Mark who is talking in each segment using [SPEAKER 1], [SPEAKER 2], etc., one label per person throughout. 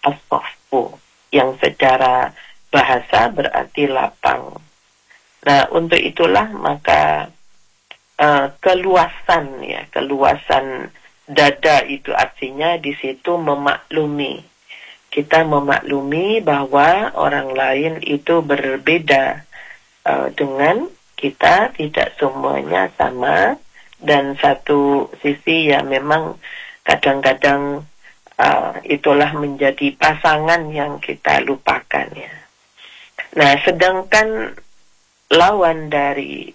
[SPEAKER 1] as-saffu, yang secara bahasa berarti lapang. Nah, untuk itulah maka keluasan dada itu artinya di situ memaklumi. Kita memaklumi bahwa orang lain itu berbeda dengan kita, tidak semuanya sama, dan satu sisi ya memang kadang-kadang itulah menjadi pasangan yang kita lupakan ya. Nah, sedangkan lawan dari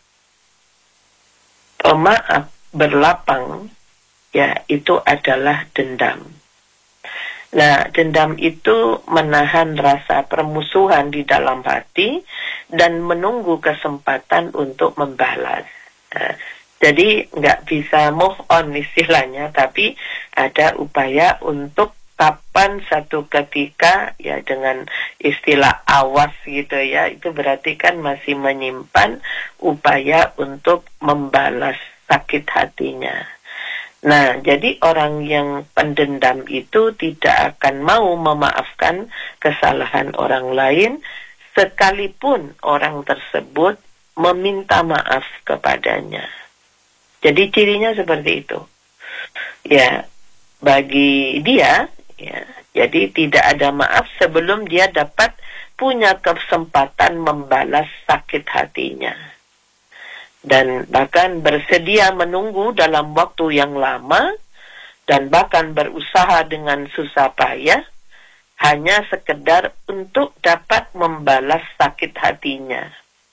[SPEAKER 1] pemaaf berlapang ya itu adalah dendam. Nah, dendam itu menahan rasa permusuhan di dalam hati dan menunggu kesempatan untuk membalas. Nah, jadi nggak bisa move on istilahnya, tapi ada upaya untuk kapan satu ketika ya dengan istilah awas gitu ya, itu berarti kan masih menyimpan upaya untuk membalas sakit hatinya. Nah, jadi orang yang pendendam itu tidak akan mau memaafkan kesalahan orang lain sekalipun orang tersebut meminta maaf kepadanya. Jadi cirinya seperti itu. Ya, bagi dia, ya, jadi tidak ada maaf sebelum dia dapat punya kesempatan membalas sakit hatinya. Dan bahkan bersedia menunggu dalam waktu yang lama, dan bahkan berusaha dengan susah payah, hanya sekedar untuk dapat membalas sakit hatinya.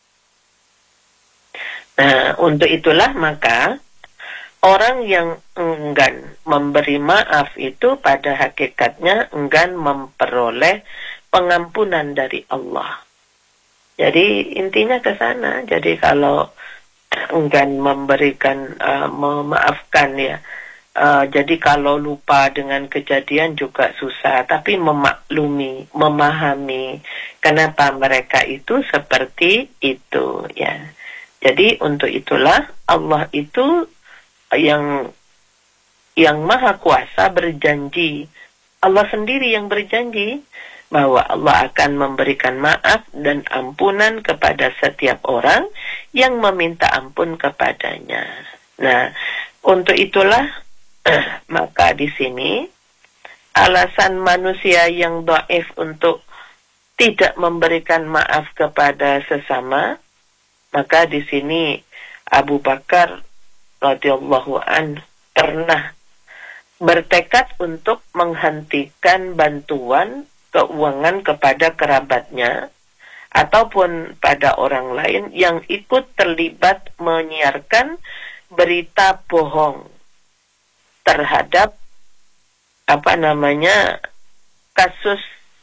[SPEAKER 1] Nah, untuk itulah maka orang yang enggan memberi maaf itu pada hakikatnya enggan memperoleh pengampunan dari Allah. Jadi intinya ke sana. Jadi kalau enggan memberikan memaafkan ya, jadi kalau lupa dengan kejadian juga susah, tapi memaklumi, memahami kenapa mereka itu seperti itu ya. Jadi untuk itulah Allah itu yang maha kuasa berjanji, Allah sendiri yang berjanji bahwa Allah akan memberikan maaf dan ampunan kepada setiap orang yang meminta ampun kepadanya. Nah, untuk itulah maka di sini alasan manusia yang dhaif untuk tidak memberikan maaf kepada sesama, maka di sini Abu Bakar radhiyallahu anhu pernah bertekad untuk menghentikan bantuan keuangan kepada kerabatnya ataupun pada orang lain yang ikut terlibat menyiarkan berita bohong terhadap kasus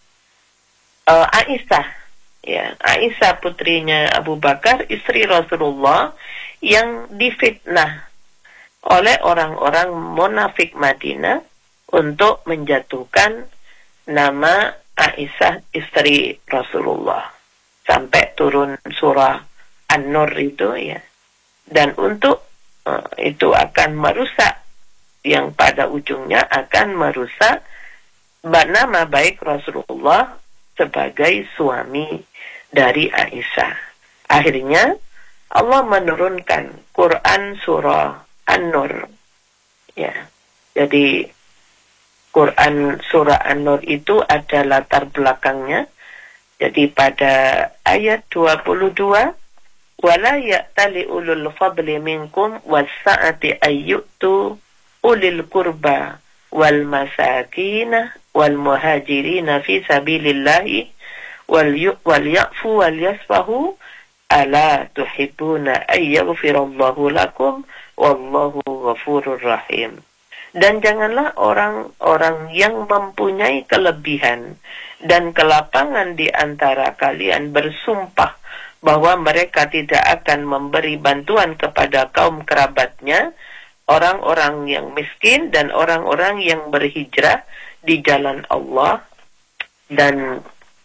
[SPEAKER 1] Aisyah ya, Aisyah putrinya Abu Bakar, istri Rasulullah, yang difitnah oleh orang-orang munafik Madinah untuk menjatuhkan nama Aisyah istri Rasulullah sampai turun surah An-Nur itu ya. Dan untuk itu akan merusak, yang pada ujungnya akan merusak nama baik Rasulullah sebagai suami dari Aisyah. Akhirnya Allah menurunkan Quran surah An-Nur ya. Jadi Quran surah An-Nur itu ada latar belakangnya. Jadi pada ayat 22, wala ya'tali ulul fadli minkum was-sa'ati ayyutu ulil qurba wal masakin wal muhajirin fi sabilillahi wal ya'fu wal yasfahu ala tuhibbuna ayyaghfirallahu lakum wallahu ghafurur rahim. Dan janganlah orang-orang yang mempunyai kelebihan dan kelapangan di antara kalian bersumpah bahwa mereka tidak akan memberi bantuan kepada kaum kerabatnya, orang-orang yang miskin dan orang-orang yang berhijrah di jalan Allah. Dan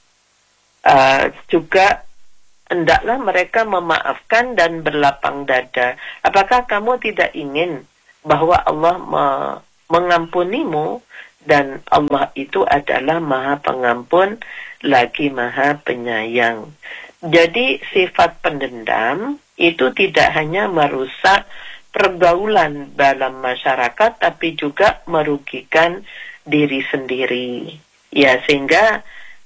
[SPEAKER 1] juga hendaklah mereka memaafkan dan berlapang dada. Apakah kamu tidak ingin bahwa Allah mengampunimu dan Allah itu adalah Maha Pengampun lagi Maha Penyayang. Jadi sifat pendendam itu tidak hanya merusak pergaulan dalam masyarakat, tapi juga merugikan diri sendiri. Ya, sehingga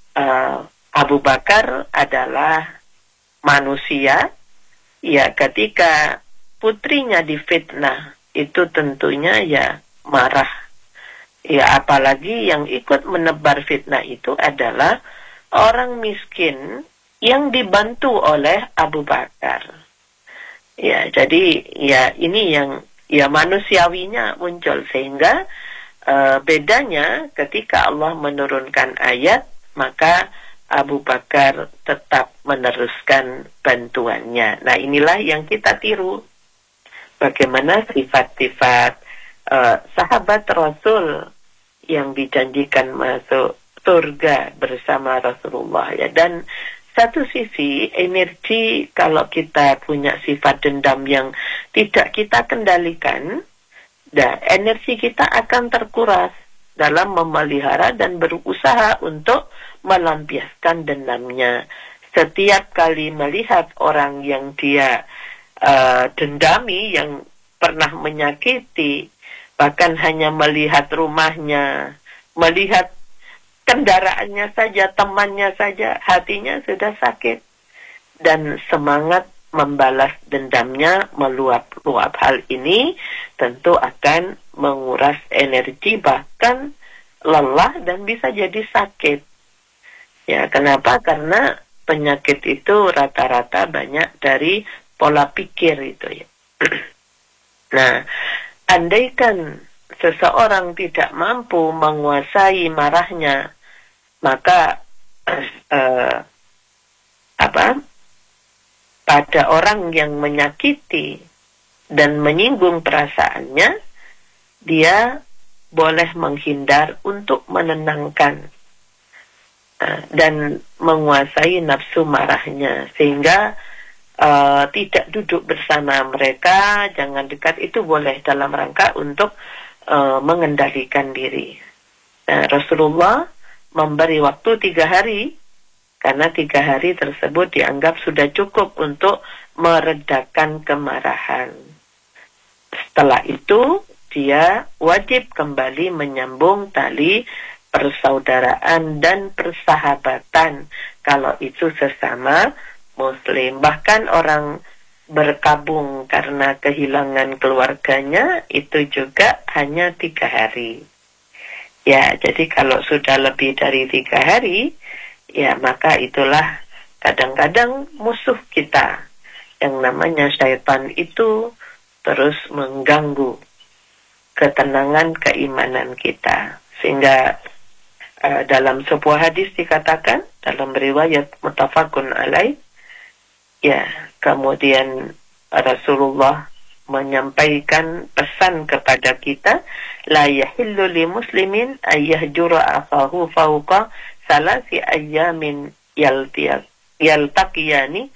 [SPEAKER 1] Abu Bakar adalah manusia. Ya, ketika putrinya difitnah, itu tentunya ya marah. Ya, apalagi yang ikut menebar fitnah itu adalah orang miskin yang dibantu oleh Abu Bakar. Ya, jadi ya ini yang ya manusiawinya muncul, sehingga bedanya ketika Allah menurunkan ayat, maka Abu Bakar tetap meneruskan bantuannya. Nah, inilah yang kita tiru. Bagaimana sifat-sifat sahabat Rasul yang dijanjikan masuk surga bersama Rasulullah, ya. Dan satu sisi energi, kalau kita punya sifat dendam yang tidak kita kendalikan, energi kita akan terkuras dalam memelihara dan berusaha untuk melampiaskan dendamnya. Setiap kali melihat orang yang dia dendami, yang pernah menyakiti, bahkan hanya melihat rumahnya, melihat kendaraannya saja, temannya saja, hatinya sudah sakit. Dan semangat membalas dendamnya meluap-luap. Hal ini tentu akan menguras energi, bahkan lelah dan bisa jadi sakit. Ya, kenapa? Karena penyakit itu rata-rata banyak dari pola pikir itu, ya. Nah, andaikan seseorang tidak mampu menguasai marahnya, maka pada orang yang menyakiti dan menyinggung perasaannya, dia boleh menghindar untuk menenangkan dan menguasai nafsu marahnya, sehingga tidak duduk bersama mereka, jangan dekat, itu boleh dalam rangka untuk mengendalikan diri. Nah, Rasulullah memberi waktu 3 hari, karena 3 hari tersebut dianggap sudah cukup untuk meredakan kemarahan. Setelah itu, dia wajib kembali menyambung tali persaudaraan dan persahabatan kalau itu sesama Muslim. Bahkan orang berkabung karena kehilangan keluarganya itu juga hanya 3 hari. Ya, jadi kalau sudah lebih dari 3 hari, ya maka itulah kadang-kadang musuh kita yang namanya syaitan itu terus mengganggu ketenangan keimanan kita. Sehingga dalam sebuah hadis dikatakan, dalam riwayat muttafaqun alaih, ya, kemudian Rasulullah menyampaikan pesan kepada kita, la yahillu li muslimin ayyahjura akahu fauqa salasi ayyamin yaltaqiyani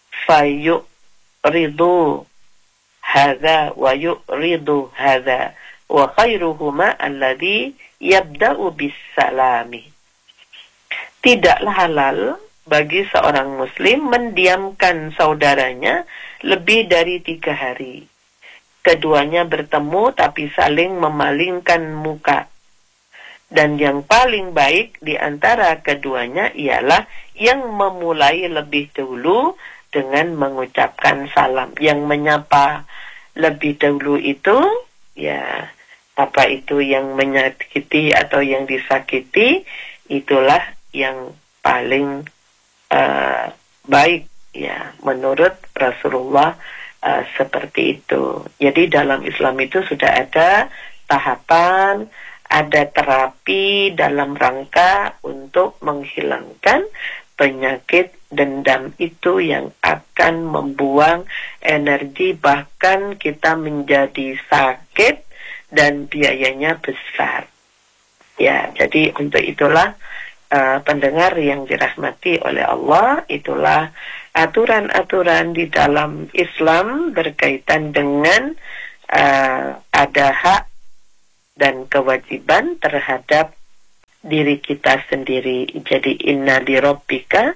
[SPEAKER 1] fayuridu hadha wa yuridu hadha wa khairuhuma alladhi yabda'u bis salami. Tidaklah halal bagi seorang muslim mendiamkan saudaranya lebih dari 3 hari. Keduanya bertemu tapi saling memalingkan muka. Dan yang paling baik di antara keduanya ialah yang memulai lebih dulu dengan mengucapkan salam. Yang menyapa lebih dahulu itu, ya, apa itu yang menyakiti atau yang disakiti, itulah yang paling baik, ya, menurut Rasulullah. Seperti itu. Jadi dalam Islam itu sudah ada tahapan, ada terapi dalam rangka untuk menghilangkan penyakit dendam itu yang akan membuang energi, bahkan kita menjadi sakit dan biayanya besar. Ya, jadi untuk itulah pendengar yang dirahmati oleh Allah, itulah aturan-aturan di dalam Islam berkaitan dengan ada hak dan kewajiban terhadap diri kita sendiri. Jadi inna li rabbika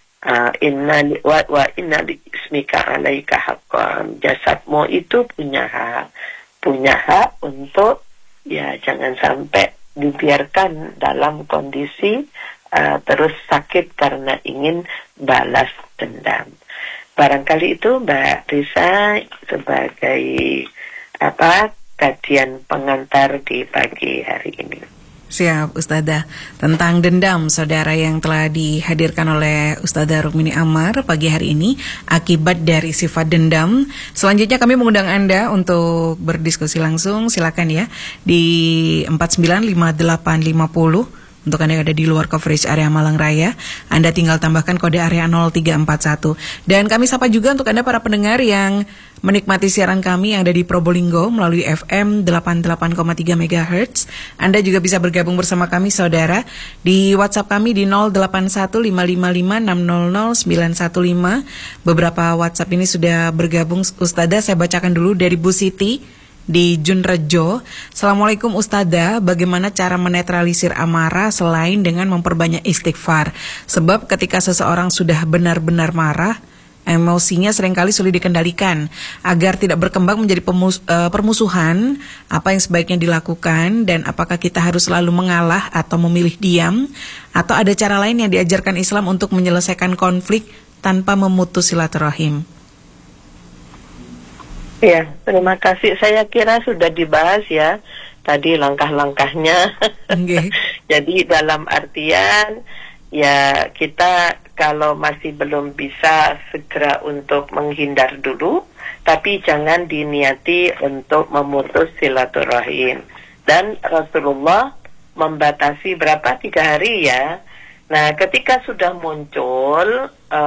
[SPEAKER 1] inna li ismika alaika haqqan. Jasadmu itu punya hak untuk jangan sampai dibiarkan dalam kondisi terus sakit karena ingin balas dendam. Barangkali itu Mbak Risa sebagai kajian pengantar di pagi hari ini.
[SPEAKER 2] Siap Ustazah. Tentang dendam, saudara, yang telah dihadirkan oleh Ustazah Rukmini Ammar pagi hari ini, akibat dari sifat dendam. Selanjutnya kami mengundang Anda untuk berdiskusi langsung. Silakan ya di 495850. Untuk Anda yang ada di luar coverage area Malang Raya, Anda tinggal tambahkan kode area 0341. Dan kami sapa juga untuk Anda para pendengar yang menikmati siaran kami yang ada di Probolinggo melalui FM 88,3 MHz. Anda juga bisa bergabung bersama kami, saudara, di WhatsApp kami di 081555600915. Beberapa WhatsApp ini sudah bergabung. Ustazah, saya bacakan dulu dari Bu Siti di Junrejo. Assalamualaikum Ustazah, bagaimana cara menetralisir amarah selain dengan memperbanyak istighfar? Sebab ketika seseorang sudah benar-benar marah, emosinya seringkali sulit dikendalikan. Agar tidak berkembang menjadi permusuhan, apa yang sebaiknya dilakukan, dan apakah kita harus selalu mengalah atau memilih diam, atau ada cara lain yang diajarkan Islam untuk menyelesaikan konflik tanpa memutus silaturahim?
[SPEAKER 1] Ya, terima kasih. Saya kira sudah dibahas ya tadi langkah-langkahnya.
[SPEAKER 2] Okay.
[SPEAKER 1] Jadi dalam artian ya kita kalau masih belum bisa segera untuk menghindar dulu, tapi jangan diniati untuk memutus silaturahim. Dan Rasulullah membatasi berapa? 3 hari ya. Nah, ketika sudah muncul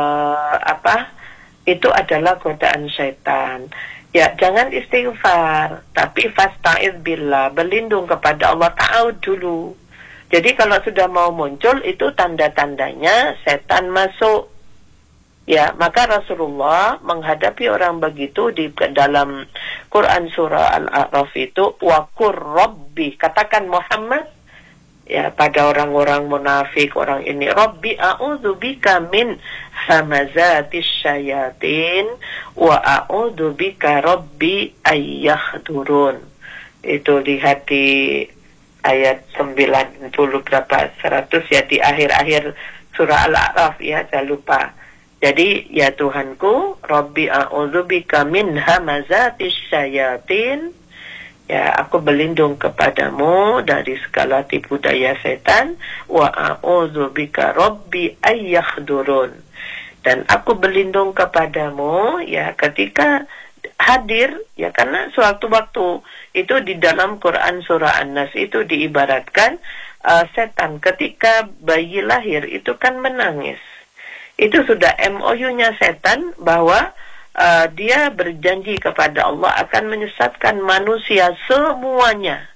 [SPEAKER 1] itu adalah godaan syaitan. Ya, jangan istighfar, tapi fasta'idz billah, berlindung kepada Allah, ta'awud dulu. Jadi kalau sudah mau muncul, itu tanda-tandanya setan masuk. Ya, maka Rasulullah menghadapi orang begitu di dalam Quran surah Al-A'raf itu, wa qur rabbi, katakan Muhammad, ya, pada orang-orang munafik, orang ini, Rabbi a'udzubika min hamazatis syayatin wa a'udzubika Rabbi ayyahdurun. Itu lihat di ayat 90 berapa 100 ya, di akhir-akhir surah Al-A'raf ya, jangan lupa. Jadi ya Tuhanku, Rabbi a'udzubika min hamazatis syayatin, ya, aku berlindung kepadamu dari segala tipu daya setan. Wa a'udzubika Rabbi ayyahdurun. Dan aku berlindung kepadamu ya ketika hadir, ya, karena suatu waktu itu di dalam Quran surah An-Nas itu diibaratkan setan ketika bayi lahir itu kan menangis. Itu sudah MOU-nya setan bahwa dia berjanji kepada Allah akan menyesatkan manusia semuanya,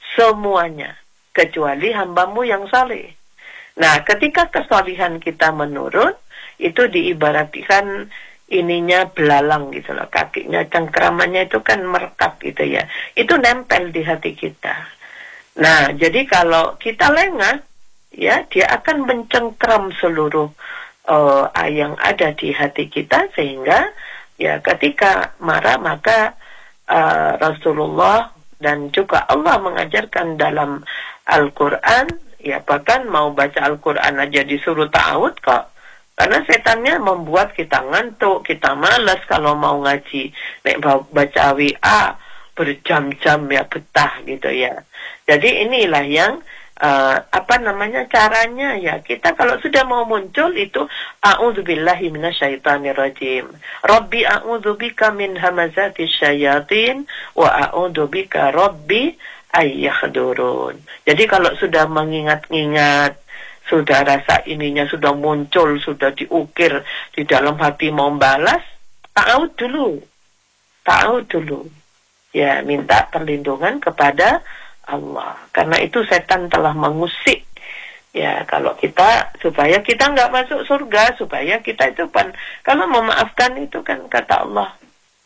[SPEAKER 1] kecuali hambamu yang saleh. Nah, ketika kesalihan kita menurun, itu diibaratkan ininya belalang gitu loh, kakinya, cengkramannya itu kan merekat gitu ya, itu nempel di hati kita. Nah, jadi kalau kita lengah, ya, dia akan mencengkram seluruh yang ada di hati kita, sehingga ya ketika marah maka Rasulullah dan juga Allah mengajarkan dalam Al-Quran, ya, bahkan mau baca Al-Quran aja disuruh ta'awud kok. Karena setannya membuat kita ngantuk, kita malas kalau mau ngaji. Nek baca WA berjam-jam ya betah gitu ya. Jadi inilah yang caranya ya, kita kalau sudah mau muncul itu a'udzubillahi minasyaitonirrajim. Rabbi a'udzubika min hamazatis syayatin wa a'udzubika Rabbi ayyahdurun. Jadi kalau sudah mengingat-ingat, sudah rasa ininya sudah muncul, sudah diukir di dalam hati mau balas, ta'awud dulu. Ya, minta perlindungan kepada Allah. Karena itu setan telah mengusik. Ya, kalau kita, supaya kita nggak masuk surga, supaya kita itu kalau memaafkan itu kan kata Allah,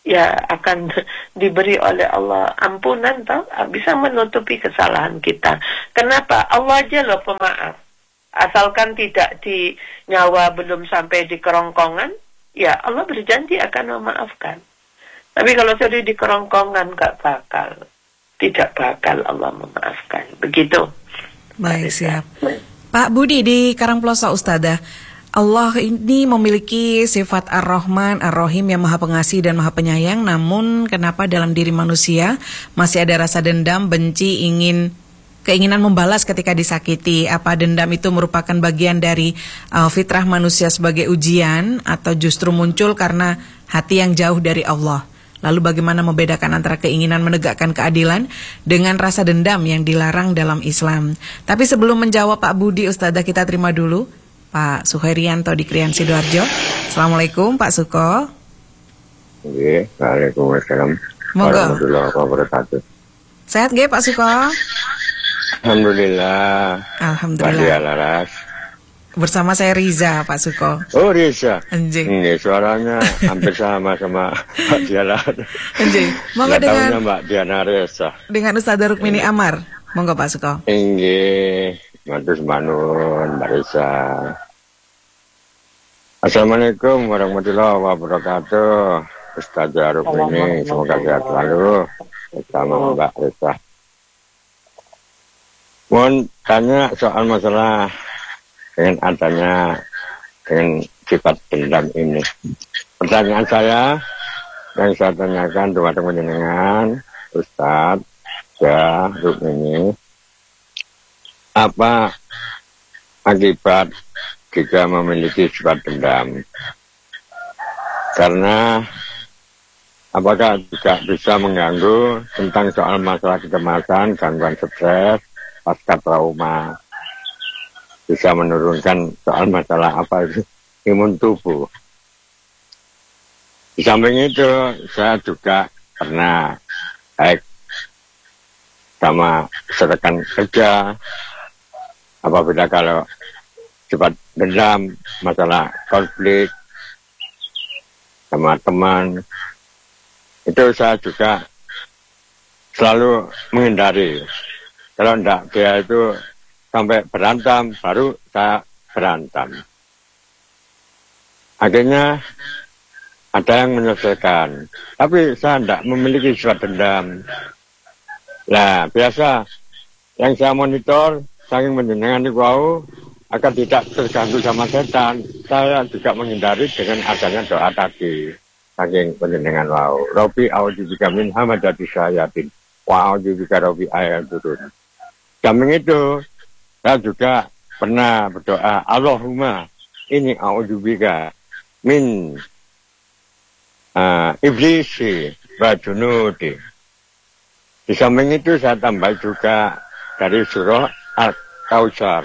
[SPEAKER 1] ya akan diberi oleh Allah ampunan, bisa menutupi kesalahan kita. Kenapa? Allah aja loh pemaaf. Asalkan tidak di nyawa belum sampai di kerongkongan, ya Allah berjanji akan memaafkan. Tapi kalau sudah di kerongkongan tidak bakal Allah memaafkan. Begitu.
[SPEAKER 2] Baik, siap. Pak Budi di Karangploso, Ustadzah, Allah ini memiliki sifat Ar-Rahman, Ar-Rahim yang maha pengasih dan maha penyayang. Namun kenapa dalam diri manusia masih ada rasa dendam, benci, keinginan membalas ketika disakiti? Apa dendam itu merupakan bagian dari fitrah manusia sebagai ujian, atau justru muncul karena hati yang jauh dari Allah? Lalu bagaimana membedakan antara keinginan menegakkan keadilan dengan rasa dendam yang dilarang dalam Islam? Tapi sebelum menjawab Pak Budi, Ustadzah, kita terima dulu Pak Suherianto di Krian Sidoarjo. Assalamualaikum Pak Suko.
[SPEAKER 3] Waalaikumsalam
[SPEAKER 2] warahmatullahi
[SPEAKER 3] wabarakatuh.
[SPEAKER 2] Sehat nggih Pak Suko?
[SPEAKER 3] Alhamdulillah.
[SPEAKER 2] Alhamdulillah.
[SPEAKER 3] Pak Laras.
[SPEAKER 2] Bersama saya Riza, Pak Suko.
[SPEAKER 3] Oh, Riza.
[SPEAKER 2] Anjing.
[SPEAKER 3] Ini suaranya hampir sama Pak Diana.
[SPEAKER 2] Anjing. Monggo dengan
[SPEAKER 3] Mbak Diana Reza.
[SPEAKER 2] Dengan Ustadzah Rukmini Amar. Monggo Pak Suko.
[SPEAKER 3] Inggih, matur manun Mbak Reza. Assalamualaikum warahmatullahi wabarakatuh. Ustadzah Rukmini, semoga sehat selalu bersama Mbak Reza. Mohon tanya soal masalah dengan sifat dendam ini. Pertanyaan saya yang saya tanyakan kepada panjenengan Ustadz Rukmini, apa akibat jika memiliki sifat dendam? Karena apakah juga bisa mengganggu tentang soal masalah kecemasan, gangguan stres, pasca trauma? Bisa menurunkan soal masalah imun tubuh. Di samping itu, saya juga pernah baik sama rekan kerja. Apabila kalau cepat dendam, masalah konflik sama teman, itu saya juga selalu menghindari. Kalau enggak, dia itu sampai berantem, baru saya berantem. Akhirnya ada yang menyelesaikan. Tapi saya tidak memiliki sifat dendam. Nah, biasa yang saya monitor, saking menjenengan itu agar tidak terganggu sama setan, saya juga menghindari dengan adanya doa tadi. Saking menjenengan Rabbi a'udzubika min hamadati syayatin wa a'udzubika Rabbi ayat turun. Samping itu, saya juga pernah berdoa, Allahumma ini a'udzubika min iblisi wa junudi. Di samping itu saya tambah juga dari surah Al-Kautsar.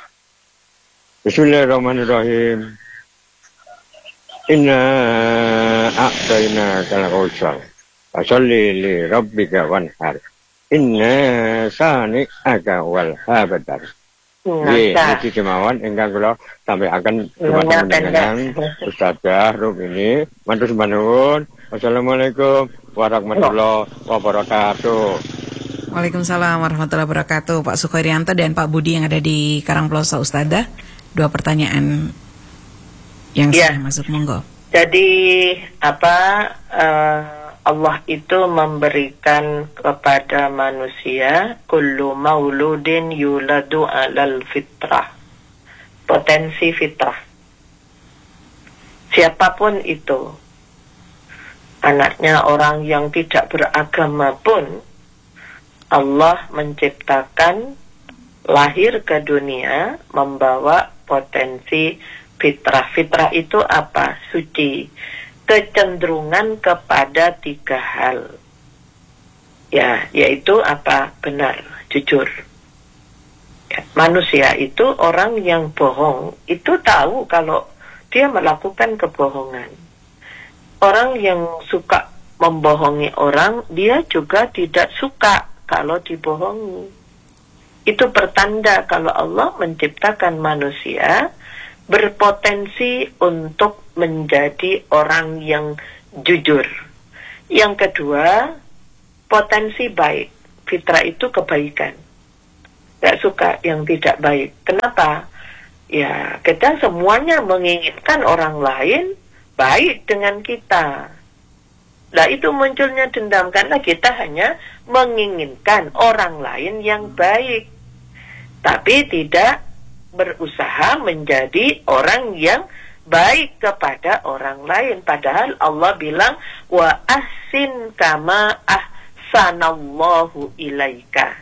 [SPEAKER 3] Bismillahirrahmanirrahim. Inna a'tainaka al-kautsar. Fasholli li rabbika wanhar. Inna sani'aka wal habadar. Ini kemauan engkang kula sampai akan dengan Ustadzah Rukmini. Matur nuwun. Wassalamualaikum warahmatullahi wabarakatuh.
[SPEAKER 2] Waalaikumsalam warahmatullahi wabarakatuh. Pak Sukoirianto dan Pak Budi yang ada di Karangploso, Ustadzah. 2 pertanyaan yang saya masuk, monggo.
[SPEAKER 1] Jadi Allah itu memberikan kepada manusia kullu mauludin yuladu alal fitrah, potensi fitrah. Siapapun itu, anaknya orang yang tidak beragama pun, Allah menciptakan lahir ke dunia membawa potensi fitrah. Fitrah itu apa? Suci. Kecenderungan kepada 3 hal. Ya, yaitu apa? Benar, jujur. Ya, manusia itu orang yang bohong, itu tahu kalau dia melakukan kebohongan. Orang yang suka membohongi orang, dia juga tidak suka kalau dibohongi. Itu pertanda kalau Allah menciptakan manusia berpotensi untuk menjadi orang yang jujur. Yang kedua, potensi baik. Fitrah itu kebaikan. Gak suka yang tidak baik. Kenapa? Ya, kita semuanya menginginkan orang lain baik dengan kita. Nah, itu munculnya dendam karena kita hanya menginginkan orang lain yang baik, tapi tidak berusaha menjadi orang yang baik kepada orang lain. Padahal Allah bilang, wa ahsin kama ahsanallahu ilaika.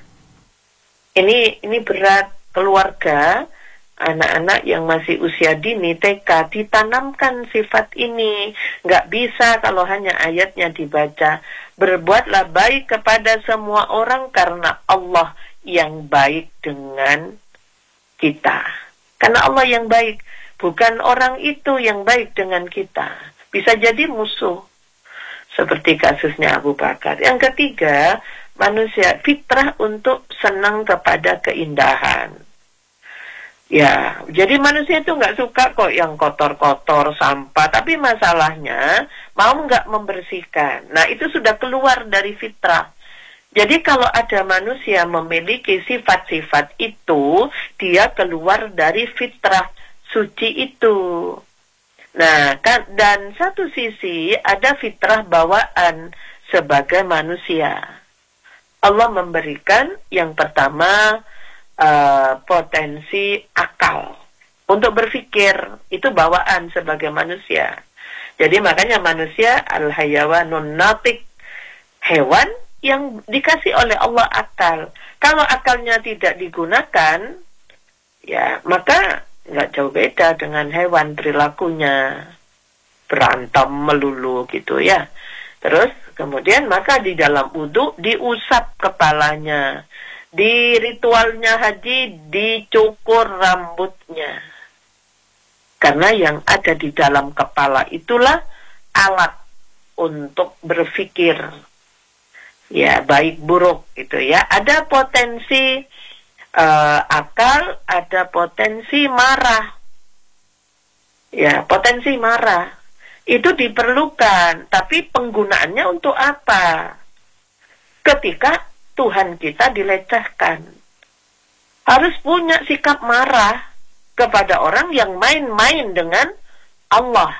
[SPEAKER 1] Ini berat. Keluarga, anak-anak yang masih usia dini, TK, ditanamkan sifat ini. Nggak bisa kalau hanya ayatnya dibaca. Berbuatlah baik kepada semua orang karena Allah yang baik dengan kita. Karena Allah yang baik, bukan orang itu yang baik dengan kita. Bisa jadi musuh. Seperti kasusnya Abu Bakar. Yang ketiga, manusia fitrah untuk senang kepada keindahan. Ya, jadi manusia itu nggak suka kok yang kotor-kotor, sampah. Tapi masalahnya, mau nggak membersihkan. Nah, itu sudah keluar dari fitrah. Jadi kalau ada manusia memiliki sifat-sifat itu, dia keluar dari fitrah suci itu. Nah, dan satu sisi ada fitrah bawaan sebagai manusia. Allah memberikan yang pertama, potensi akal untuk berpikir, itu bawaan sebagai manusia. Jadi makanya manusia al-hayawanun natik, hewan yang dikasih oleh Allah akal. Kalau akalnya tidak digunakan, ya maka nggak jauh beda dengan hewan perilakunya, berantem melulu gitu ya. Terus kemudian maka di dalam wudu diusap kepalanya. Di ritualnya haji dicukur rambutnya. Karena yang ada di dalam kepala itulah alat untuk berpikir. Ya, baik buruk gitu ya. Ada potensi akal, ada potensi marah. Ya, potensi marah. Itu diperlukan, tapi penggunaannya untuk apa? Ketika Tuhan kita dilecehkan. Harus punya sikap marah kepada orang yang main-main dengan Allah.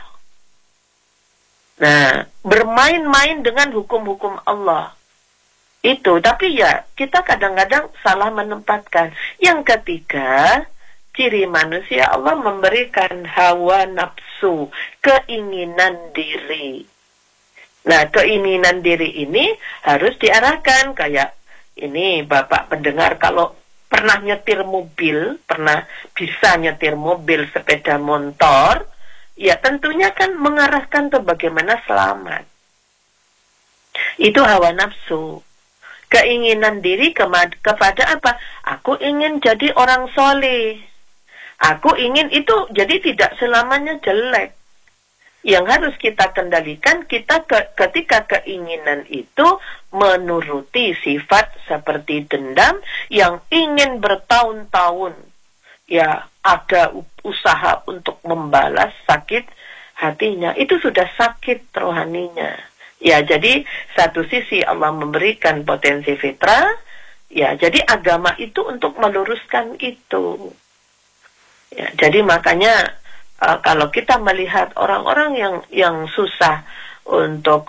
[SPEAKER 1] Nah, bermain-main dengan hukum-hukum Allah. Itu, tapi ya kita kadang-kadang salah menempatkan. Yang ketiga, ciri manusia Allah memberikan hawa nafsu, keinginan diri. Nah, keinginan diri ini harus diarahkan kayak ini Bapak pendengar kalau pernah nyetir mobil, pernah bisa nyetir mobil, sepeda motor, ya tentunya kan mengarahkan ke bagaimana selamat. Itu hawa nafsu. Keinginan diri kepada apa? Aku ingin jadi orang soleh. Aku ingin itu, jadi tidak selamanya jelek. Yang harus kita kendalikan, kita ketika keinginan itu menuruti sifat seperti dendam yang ingin bertahun-tahun. Ya, ada usaha untuk membalas sakit hatinya. Itu sudah sakit rohaninya. Ya, jadi satu sisi Allah memberikan potensi fitrah. Ya, jadi agama itu untuk meluruskan itu. Ya, jadi makanya kalau kita melihat orang-orang yang susah untuk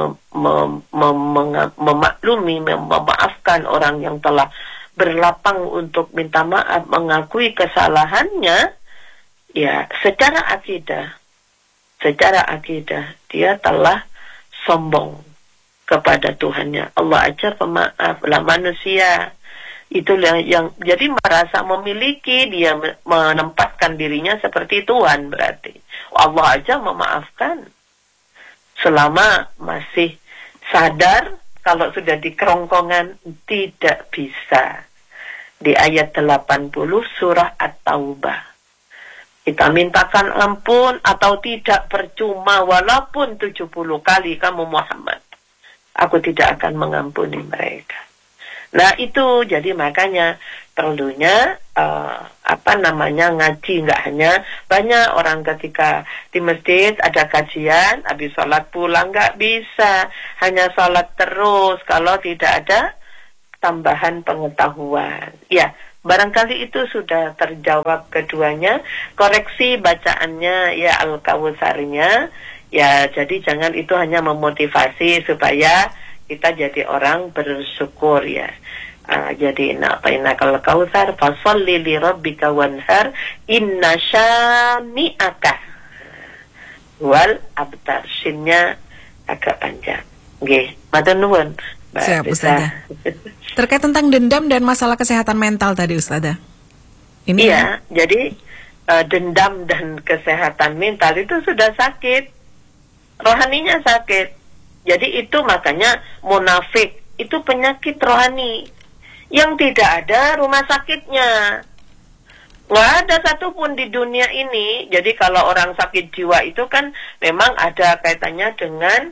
[SPEAKER 1] memaklumi, memaafkan orang yang telah berlapang untuk minta maaf, mengakui kesalahannya, ya secara akidah dia telah sombong kepada Tuhannya. Allah aja pemaaf, lah manusia. Itulah yang jadi merasa memiliki, dia menempatkan dirinya seperti Tuhan berarti. Allah aja memaafkan. Selama masih sadar, kalau sudah di kerongkongan tidak bisa. Di ayat 80 surah At-Taubah. Kita mintakan ampun atau tidak percuma walaupun 70 kali kamu Muhammad. Aku tidak akan mengampuni mereka. Nah itu, jadi makanya perlunya ngaji. Nggak hanya banyak orang ketika di masjid ada kajian, habis sholat pulang, nggak bisa hanya sholat terus kalau tidak ada tambahan pengetahuan. Ya, barangkali itu sudah terjawab keduanya. Koreksi bacaannya ya Al-Kautsarnya. Ya, jadi jangan itu hanya memotivasi supaya kita jadi orang bersyukur ya. Jadi na'tainakal kautsar fasholli li rabbika wanhar inna syani'aka wal abtar. Sinnya agak panjang. Nggih, matur nuwun.
[SPEAKER 2] Siap, Ustazah. Terkait tentang dendam dan masalah kesehatan mental tadi, Ustazah. Ini
[SPEAKER 1] iya, jadi dendam dan kesehatan mental itu sudah sakit. Rohaninya sakit. Jadi itu makanya munafik itu penyakit rohani yang tidak ada rumah sakitnya. Nggak ada satupun di dunia ini. Jadi kalau orang sakit jiwa itu kan memang ada kaitannya dengan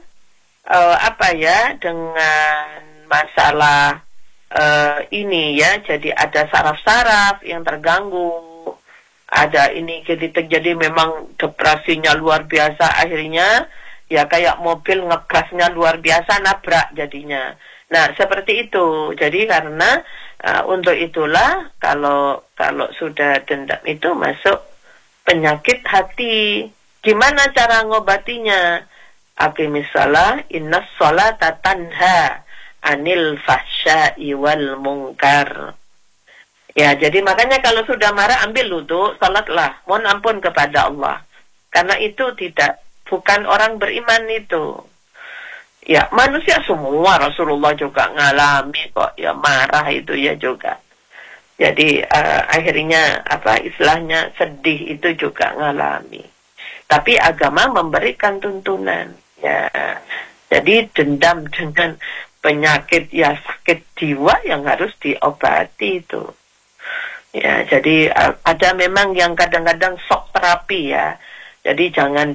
[SPEAKER 1] dengan masalah ini ya. Jadi ada saraf-saraf yang terganggu. Ada ini jadi memang depresinya luar biasa, akhirnya ya kayak mobil ngegasnya luar biasa, nabrak jadinya. Nah, seperti itu. Jadi karena untuk itulah kalau sudah dendam itu masuk penyakit hati. Gimana cara ngobatinya? Aqimis shalah, innas sholata tanha anil fahsya'i wal munkar. Ya, jadi makanya kalau sudah marah ambil wudu, salatlah, mohon ampun kepada Allah. Karena itu bukan orang beriman itu. Ya, manusia semua, Rasulullah juga ngalami kok, ya marah itu ya juga. Jadi akhirnya istilahnya sedih itu juga ngalami. Tapi agama memberikan tuntunan. Ya, jadi dendam dengan penyakit ya sakit jiwa yang harus diobati itu. Ya, jadi ada memang yang kadang-kadang shock terapi ya. Jadi jangan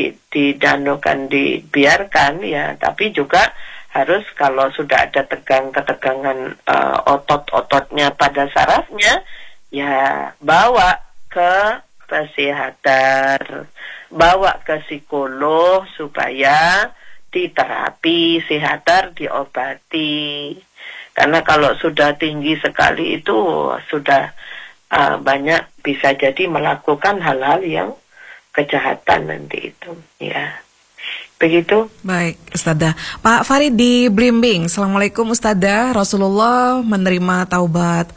[SPEAKER 1] dibiarkan ya, tapi juga harus kalau sudah ada ketegangan otot-ototnya pada sarafnya, ya bawa ke psikiater, bawa ke psikolog supaya diterapi, psikiater diobati. Karena kalau sudah tinggi sekali itu sudah banyak bisa jadi melakukan hal-hal yang kejahatan nanti itu, ya. Begitu.
[SPEAKER 2] Baik, Ustazah. Pak Farid di Blimbing. Assalamualaikum, Ustazah. Rasulullah menerima taubat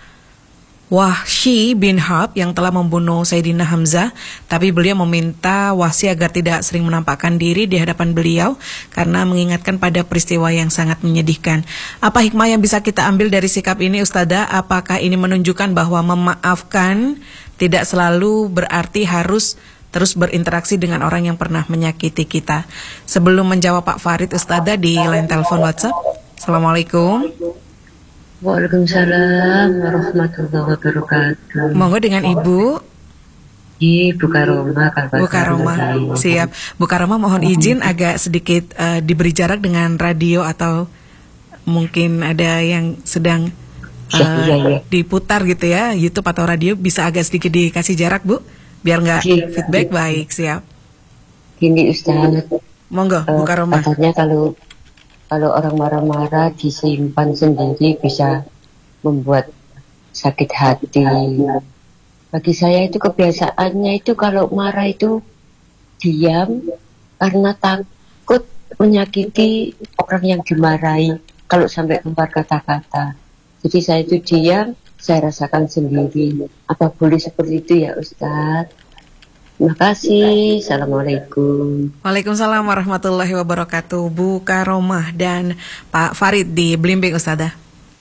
[SPEAKER 2] Wahsy bin Harb yang telah membunuh Sayyidina Hamzah, tapi beliau meminta Wahsy agar tidak sering menampakkan diri di hadapan beliau karena mengingatkan pada peristiwa yang sangat menyedihkan. Apa hikmah yang bisa kita ambil dari sikap ini, Ustazah? Apakah ini menunjukkan bahwa memaafkan tidak selalu berarti harus terus berinteraksi dengan orang yang pernah menyakiti kita? Sebelum menjawab Pak Farid, Ustazah di line telepon WhatsApp. Assalamualaikum.
[SPEAKER 4] Waalaikumsalam warahmatullahi wabarakatuh.
[SPEAKER 2] Monggo dengan Ibu.
[SPEAKER 4] Bu Karoma.
[SPEAKER 2] Bu Karoma, siap. Bu Karoma, mohon izin agak sedikit diberi jarak dengan radio atau mungkin ada yang sedang diputar gitu ya, YouTube atau radio, bisa agak sedikit dikasih jarak, Bu, biar nggak feedback. Baik, siap.
[SPEAKER 4] Gini Ustaz,
[SPEAKER 2] monggo Bu Karoma.
[SPEAKER 4] Katanya kalau orang marah-marah disimpan sendiri bisa membuat sakit hati. Bagi saya itu kebiasaannya itu kalau marah itu diam karena takut menyakiti orang yang dimarahi kalau sampai keluar kata-kata. Jadi saya itu diam, saya rasakan sendiri. Apa boleh seperti itu ya Ustaz? Terima kasih. Assalamualaikum.
[SPEAKER 2] Waalaikumsalam warahmatullahi wabarakatuh. Bu Karomah dan Pak Farid di Blimbing, Ustazah.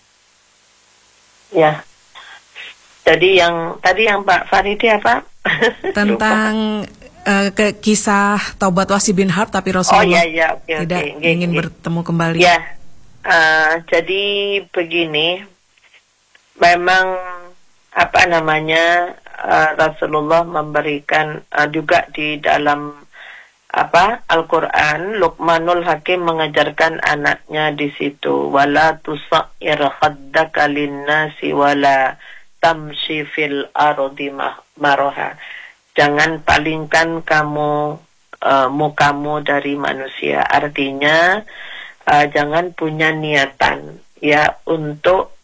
[SPEAKER 1] Ya. Jadi yang Pak Farid apa?
[SPEAKER 2] Tentang kisah taubat Wahsy bin Harb, tapi Rasulullah tidak ingin bertemu kembali.
[SPEAKER 1] Ya. Jadi begini, memang Rasulullah memberikan juga di dalam Al-Quran, Luqmanul Hakim mengajarkan anaknya di situ, wala tusair khaddaka linnasi wala tamshi fil ardi maraha. Jangan palingkan kamu mukamu dari manusia. Artinya jangan punya niatan ya untuk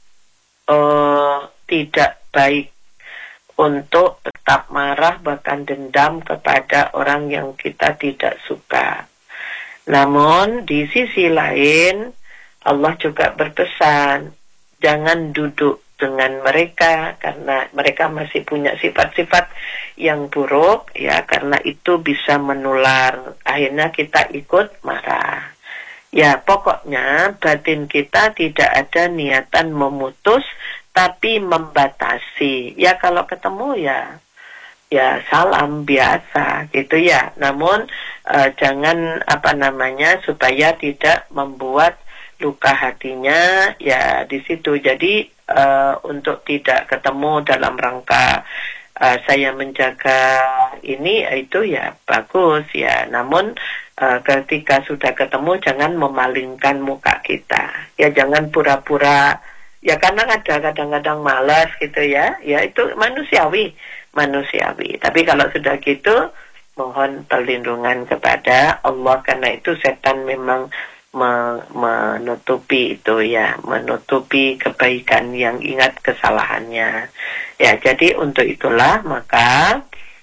[SPEAKER 1] tidak baik, untuk tetap marah bahkan dendam kepada orang yang kita tidak suka. Namun di sisi lain Allah juga berpesan, jangan duduk dengan mereka karena mereka masih punya sifat-sifat yang buruk ya, karena itu bisa menular. Akhirnya kita ikut marah. Ya pokoknya batin kita tidak ada niatan memutus tapi membatasi. Ya kalau ketemu ya salam biasa gitu ya. Namun jangan supaya tidak membuat luka hatinya ya di situ. Jadi untuk tidak ketemu dalam rangka saya menjaga ini itu ya bagus ya. Namun ketika sudah ketemu jangan memalingkan muka kita. Ya jangan pura-pura. Ya karena ada kadang-kadang malas gitu ya. Ya itu manusiawi. Tapi kalau sudah gitu mohon perlindungan kepada Allah, karena itu setan memang menutupi itu ya, menutupi kebaikan yang ingat kesalahannya. Ya jadi untuk itulah maka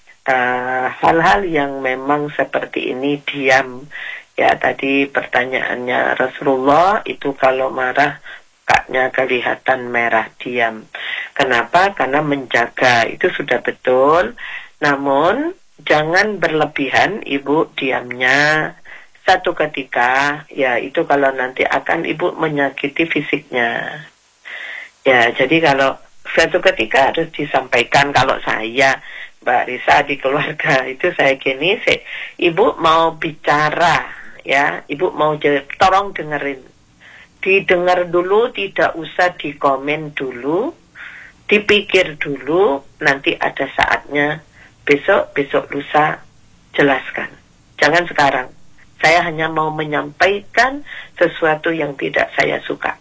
[SPEAKER 1] hal-hal yang memang seperti ini diam. Ya tadi pertanyaannya Rasulullah itu kalau marah mukanya kelihatan merah, diam. Kenapa? Karena menjaga itu sudah betul. Namun jangan berlebihan ibu diamnya. Satu ketika ya itu kalau nanti akan ibu menyakiti fisiknya. Ya jadi kalau suatu ketika harus disampaikan. Kalau saya Mbak Risa di keluarga itu saya gini, ibu mau bicara ya, ibu mau tolong dengerin. Didengar dulu, tidak usah dikomen dulu, dipikir dulu, nanti ada saatnya besok lusa jelaskan. Jangan sekarang. Saya hanya mau menyampaikan sesuatu yang tidak saya suka.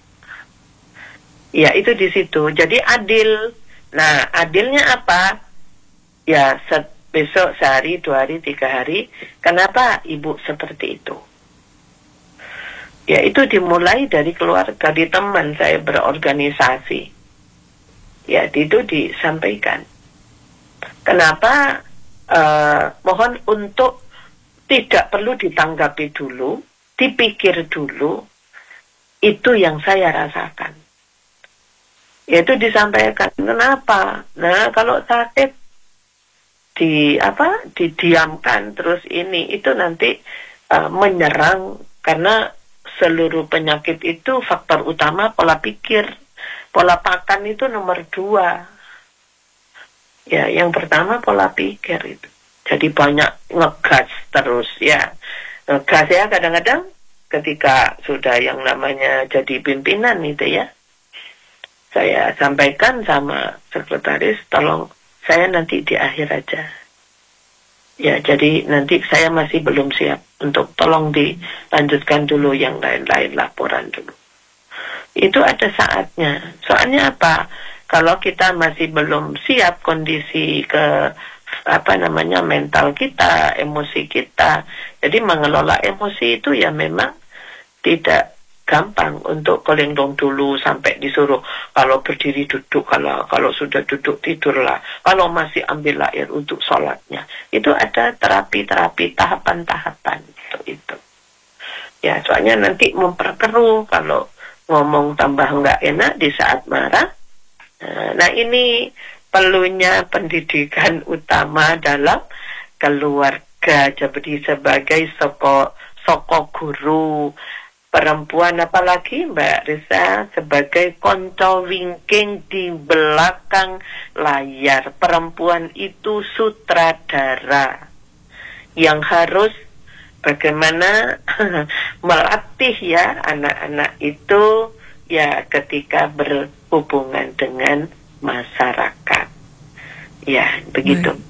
[SPEAKER 1] Ya itu di situ. Jadi adil. Nah adilnya apa? Ya besok sehari, 2 hari, 3 hari. Kenapa ibu seperti itu? Ya itu dimulai dari keluarga, di teman saya berorganisasi. Ya itu disampaikan. Kenapa? Mohon untuk tidak perlu ditanggapi dulu, dipikir dulu. Itu yang saya rasakan. Yaitu disampaikan. Kenapa? Nah kalau sakit didiamkan terus ini itu nanti menyerang, karena seluruh penyakit itu faktor utama pola pikir. Pola makan itu nomor 2. Ya, yang pertama pola pikir itu. Jadi banyak ngegas terus ya. Ngegas ya kadang-kadang ketika sudah yang namanya jadi pimpinan itu ya. Saya sampaikan sama sekretaris, tolong saya nanti di akhir aja. Ya, jadi nanti saya masih belum siap untuk tolong dilanjutkan dulu yang lain-lain, laporan dulu. Itu ada saatnya. Soalnya apa? Kalau kita masih belum siap kondisi mental kita, emosi kita. Jadi mengelola emosi itu ya memang tidak gampang untuk kelindung dulu sampai disuruh kalau berdiri duduk, kalau sudah duduk tidurlah, kalau masih ambil air untuk sholatnya. Itu ada terapi-terapi tahapan-tahapan itu. Ya soalnya nanti memperkeruh kalau ngomong tambah nggak enak di saat marah. Nah ini perlunya pendidikan utama dalam keluarga. Jadi sebagai soko guru perempuan, apalagi Mbak Risa sebagai konco wingking di belakang layar. Perempuan itu sutradara yang harus bagaimana melatih ya anak-anak itu ya ketika berhubungan dengan masyarakat. Ya, begitu.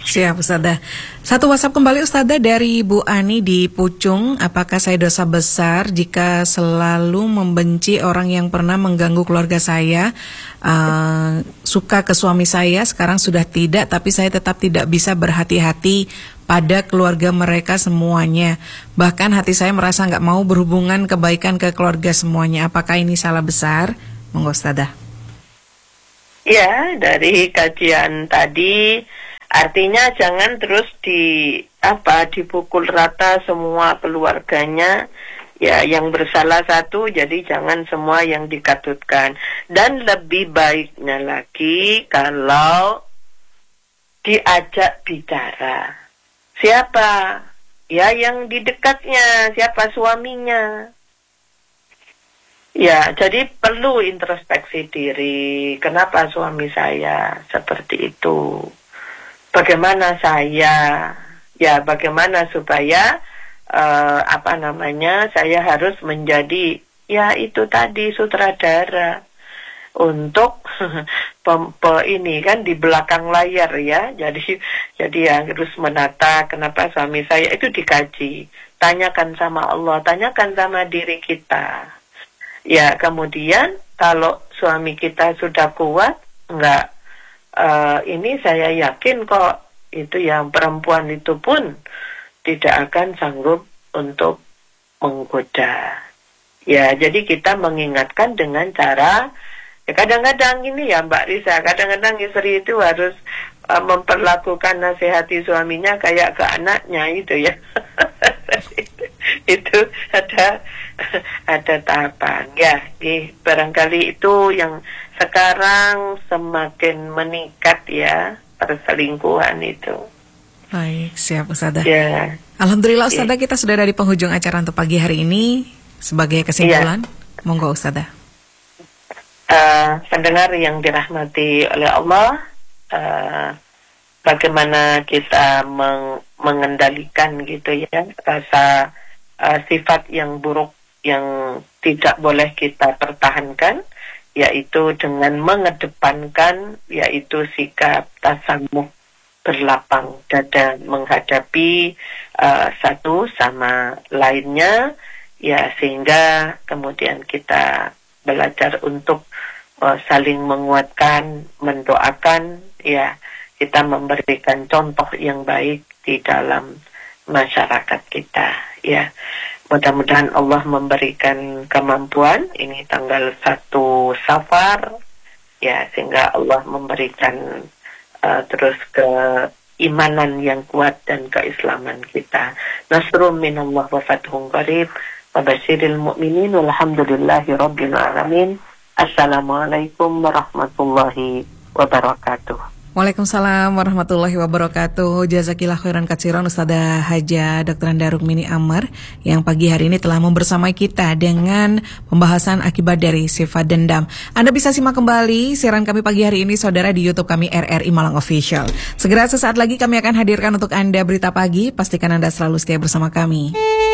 [SPEAKER 2] Siap Ustazah. Satu WhatsApp kembali Ustazah dari Bu Ani di Pucung. Apakah saya dosa besar jika selalu membenci orang yang pernah mengganggu keluarga saya? Suka ke suami saya, sekarang sudah tidak, tapi saya tetap tidak bisa berhati-hati pada keluarga mereka semuanya. Bahkan hati saya merasa nggak mau berhubungan kebaikan ke keluarga semuanya. Apakah ini salah besar? Monggo Ustazah.
[SPEAKER 1] Ya, dari kajian tadi artinya jangan terus dipukul rata semua keluarganya. Ya, yang bersalah satu, jadi jangan semua yang dikatutkan. Dan lebih baiknya lagi kalau diajak bicara. Siapa? Ya, yang di dekatnya, siapa suaminya. Ya, jadi perlu introspeksi diri. Kenapa suami saya seperti itu? Bagaimana saya? Ya, bagaimana supaya saya harus menjadi ya itu tadi sutradara untuk ini kan di belakang layar ya. Jadi harus menata kenapa suami saya itu dikaji. Tanyakan sama Allah, tanyakan sama diri kita. Ya, kemudian kalau suami kita sudah kuat, ini saya yakin kok itu yang perempuan itu pun tidak akan sanggup untuk menggoda. Ya, jadi kita mengingatkan dengan cara, ya kadang-kadang ini ya Mbak Risa, kadang-kadang istri itu harus memperlakukan nasihati suaminya kayak ke anaknya itu ya. Itu ada tahapan ya. Barangkali itu yang sekarang semakin meningkat ya, perselingkuhan itu.
[SPEAKER 2] Baik, siap Ustazah.
[SPEAKER 1] Ya.
[SPEAKER 2] Alhamdulillah Ustazah, kita sudah dari penghujung acara untuk pagi hari ini. Sebagai kesimpulan, monggo Ustazah.
[SPEAKER 1] Pendengar yang dirahmati oleh Allah, bagaimana kita mengendalikan gitu ya rasa sifat yang buruk yang tidak boleh kita pertahankan, yaitu dengan mengedepankan yaitu sikap tasamuh, berlapang dada menghadapi satu sama lainnya, ya sehingga kemudian kita belajar untuk saling menguatkan, mendoakan, ya kita memberikan contoh yang baik di dalam masyarakat kita, ya. Mudah-mudahan Allah memberikan kemampuan, ini tanggal 1 Safar, ya, sehingga Allah memberikan terus keimanan yang kuat dan keislaman kita. Nasrun minallah wa fathun qarib, wa basyiril mu'minin, walhamdulillahi rabbil alamin. Assalamualaikum warahmatullahi wabarakatuh.
[SPEAKER 2] Waalaikumsalam warahmatullahi wabarakatuh. Jazakillah khairan katsiran Ustazah Haja Dr. Anda Rukmini Ammar yang pagi hari ini telah membersamai kita dengan pembahasan akibat dari sifat dendam. Anda bisa simak kembali siaran kami pagi hari ini saudara di YouTube kami RRI Malang Official. Segera sesaat lagi kami akan hadirkan untuk Anda berita pagi. Pastikan Anda selalu setia bersama kami.